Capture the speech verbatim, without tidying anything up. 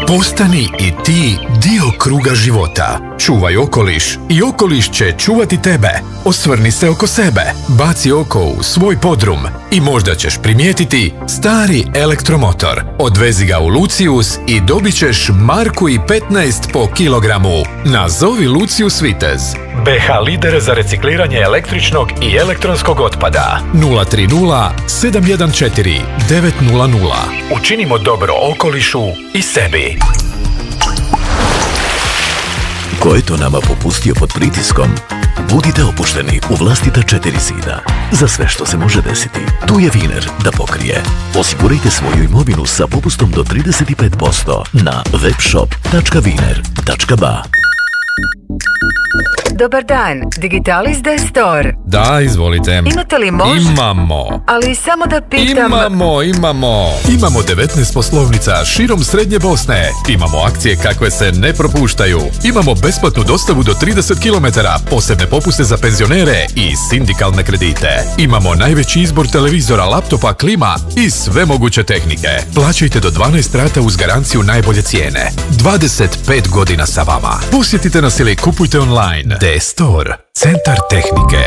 Postani i ti dio kruga života. Čuvaj okoliš i okoliš će čuvati tebe. Osvrni se oko sebe, baci oko u svoj podrum i možda ćeš primijetiti stari elektromotor. Odvezi ga u Lucius i dobit ćeš marku i petnaest po kilogramu. Nazovi Lucius Vitez. B H lider za recikliranje električnog i elektronskog otpada. nula tri nula sedam jedan četiri devet nula nula. Učinimo dobro okolišu i sebi. Ko je to nama popustio pod pritiskom? Budite opušteni u vlastita četiri zida. Za sve što se može desiti, tu je Wiener da pokrije. Osigurajte svoju imovinu sa popustom do trideset pet posto na webshop tačka wiener tačka ba. Dobar dan, Digitalis de Store. Da, izvolite. Imate li mož? Imamo. Ali samo da pitam... Imamo, imamo. Imamo devetnaest poslovnica širom Srednje Bosne. Imamo akcije kakve se ne propuštaju. Imamo besplatnu dostavu do trideset kilometara, posebne popuste za penzionere i sindikalne kredite. Imamo najveći izbor televizora, laptopa, klima i sve moguće tehnike. Plaćajte do dvanaest rata uz garanciju najbolje cijene. dvadeset pet godina sa vama. Posjetite nas ili kupujte online. De Store, centar tehnike.